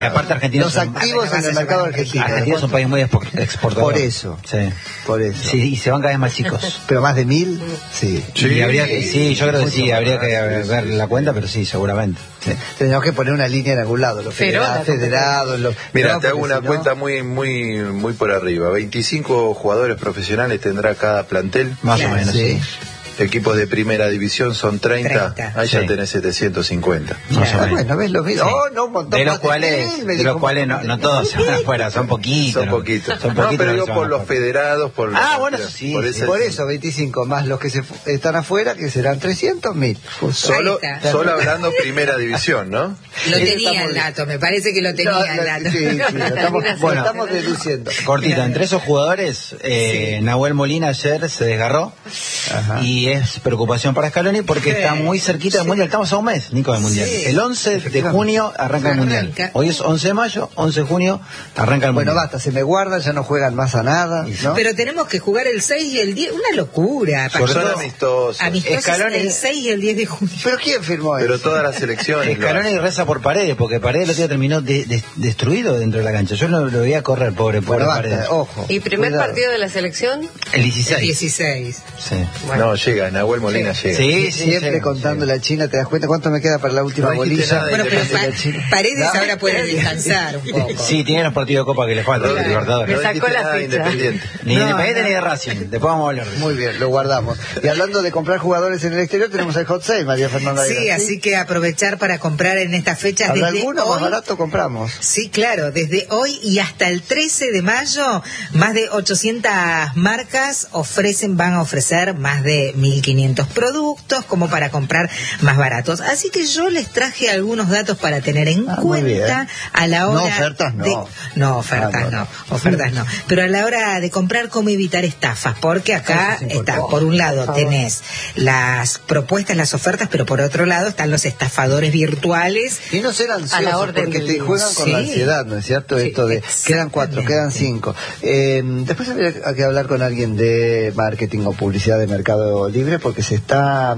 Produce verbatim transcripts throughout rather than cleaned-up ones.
Aparte Argentina los activos en el mercado argentino. Argentina es un país muy exportador. Por eso. Sí. Por eso. Sí, y se van cada vez más chicos. Pero más de mil, sí. Sí, y habría que, sí yo creo que sí, habría que ver la cuenta, pero sí, seguramente. Sí. Tenemos que poner una línea en algún lado, los federados, federados los... Mira, no, te hago una si no... cuenta muy muy muy por arriba. veinticinco jugadores profesionales tendrá cada plantel. Más claro, o menos, sí. sí. Equipos de primera división son treinta, treinta. Ahí sí. Ya tenés setecientos cincuenta. Más o menos. Bueno, ves lo mismo. Sí. Oh, no, un montón de los cuales, de los cuales no, no todos se van afuera, son poquitos. Son poquitos. Son no, poquitos pero digo por los federados, por Ah, los, bueno, sí. Por, sí. por eso, veinticinco más los que se están afuera, que serán trescientos mil. Solo, solo hablando primera división, ¿no? Lo tenía el dato, me parece que lo tenía no, el dato. Sí, sí, lo estamos, bueno, estamos deduciendo. Cortito, entre esos jugadores, eh, sí. Nahuel Molina ayer se desgarró. Ajá. Y es preocupación para Scaloni porque sí. está muy cerquita del sí. Mundial. Estamos a un mes, Nico, del Mundial. Sí. El once de junio arranca el Mundial. Hoy es once de mayo, once de junio arranca el Mundial. Bueno, basta, se me guardan, ya no juegan más a nada, ¿no? Pero tenemos que jugar el seis y el diez, una locura. Sobre todo amistosos. Amistosos Scaloni... el seis y el diez de junio. ¿Pero quién firmó eso? Pero todas las selecciones. Scaloni reza por Paredes, porque Paredes el otro día terminó de, de, destruido dentro de la cancha. Yo lo, lo veía correr, pobre, pobre bueno, Paredes. Basta, ojo. ¿Y primer cuidado. Partido de la selección? El dieciséis. El dieciséis. Sí. Bueno. No, llega, Nahuel Molina sí. llega. Sí, sí, siempre sí, contando sí. la China, ¿te das cuenta cuánto me queda para la última no bolilla? Bueno, pero pa Paredes ¿no? ahora puede descansar un poco. Sí, tiene los partidos de Copa que le faltan, claro. Libertadores. Me sacó la ficha. Independiente. Ni no, Independiente no. ni de Racing. Después vamos a hablar. Muy bien, lo guardamos. Y hablando de comprar jugadores en el exterior, tenemos el hot sale, María Fernanda. Sí, Aguirre, así que aprovechar para comprar en estas fechas. ¿Habrá desde alguno hoy, más barato compramos? Sí, claro, desde hoy y hasta el trece de mayo, más de ochocientas marcas ofrecen, van a ofrecer más de mil quinientos productos como para comprar más baratos. Así que yo les traje algunos datos para tener en ah, cuenta a la hora no ofertas no de... no ofertas ah, no. no ofertas no pero a la hora de comprar cómo evitar estafas, porque acá está, por un lado por tenés las propuestas, las ofertas, pero por otro lado están los estafadores virtuales y no ser ansiosos porque te juegan con sí. la ansiedad, ¿no es cierto? Sí, esto de quedan cuatro, quedan cinco. Eh, después habría que hablar con alguien de marketing o publicidad de Mercado Libre porque se está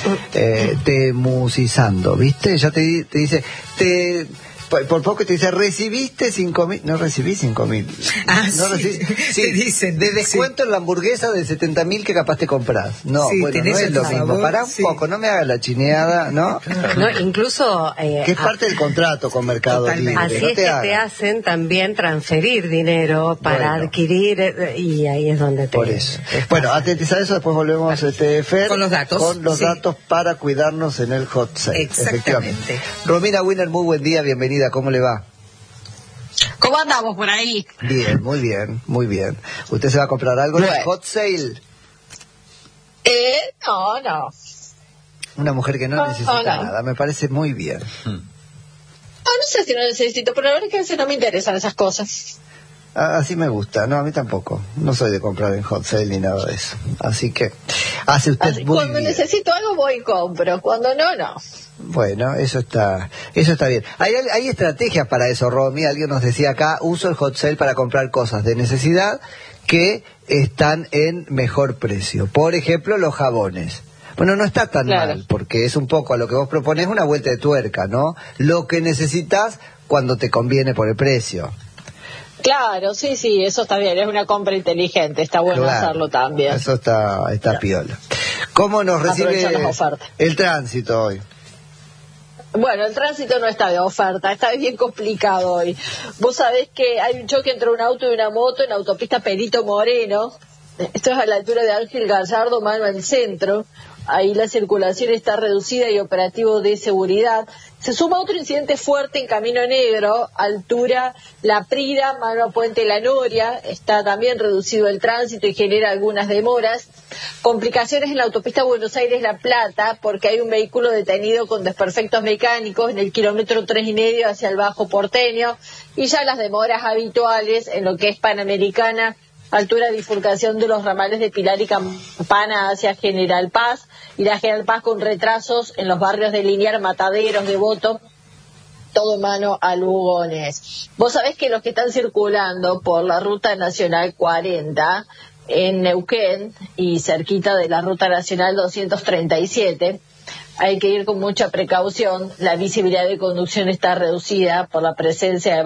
eh, temusizando, ¿viste? Ya te, te dice, te... Por, por poco te dice, recibiste cinco mil, no recibí cinco mil. Ah, no sí. Recibí, sí, te dicen, de descuento sí. en la hamburguesa de setenta mil que capaz te compras. No, sí, bueno, no es lo mismo. Favor, Pará un sí. poco, no me hagas la chineada, ¿no? No, incluso... Eh, que es parte del contrato con Mercado Libre. Así no es te que hagas. te hacen también transferir dinero para bueno. adquirir, eh, y ahí es donde te... Por eso. Bueno, antes de eso, después volvemos este, Fer, con los datos. Con los sí. datos para cuidarnos en el hot sale. Exactamente. Romina Winner, muy buen día, bienvenida, ¿cómo le va? ¿Cómo andamos por ahí? Bien, muy bien, muy bien. ¿Usted se va a comprar algo en el hot sale? Eh, no, no. Una mujer que no, no necesita no. nada, me parece muy bien. Hmm. No, no sé si no necesito, pero la verdad es que a veces no me interesan esas cosas. Ah, así me gusta, no, a mí tampoco. No soy de comprar en hot sale ni nada de eso. Así que hace usted así, muy cuando bien. necesito algo voy y compro, cuando no, no. Bueno, eso está, eso está bien. Hay, hay estrategias para eso, Romy. Alguien nos decía acá, uso el hot sale para comprar cosas de necesidad que están en mejor precio. Por ejemplo, los jabones. Bueno, no está tan claro. mal, porque es un poco a lo que vos proponés una vuelta de tuerca, ¿no? Lo que necesitas cuando te conviene por el precio. Claro, sí, sí, eso está bien, es una compra inteligente, está bueno claro, hacerlo también. Eso está, está claro. piola. ¿Cómo nos recibe el tránsito hoy? Bueno, el tránsito no está de oferta, está bien complicado hoy. Vos sabés que hay un choque entre un auto y una moto en la autopista Perito Moreno. Esto es a la altura de Ángel Gallardo, mano al centro. Ahí la circulación está reducida y operativo de seguridad. Se suma otro incidente fuerte en Camino Negro, altura La Prida, mano a Puente La Noria. Está también reducido el tránsito y genera algunas demoras. Complicaciones en la autopista Buenos Aires-La Plata, porque hay un vehículo detenido con desperfectos mecánicos en el kilómetro tres y medio hacia el Bajo Porteño. Y ya las demoras habituales en lo que es Panamericana, altura de bifurcación de los ramales de Pilar y Campana hacia General Paz, y la General Paz con retrasos en los barrios de Liniar, Mataderos, Devoto, todo en mano a Lugones. Vos sabés que los que están circulando por la Ruta Nacional cuarenta en Neuquén y cerquita de la Ruta Nacional doscientos treinta y siete, hay que ir con mucha precaución. La visibilidad de conducción está reducida por la presencia de